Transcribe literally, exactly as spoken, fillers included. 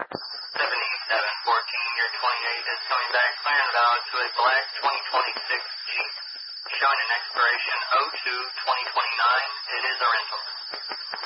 seventy-seven fourteen, your twenty-eight is coming back, clear and valid to a black twenty twenty-six Jeep, showing an expiration oh two twenty twenty-nine. It is a rental.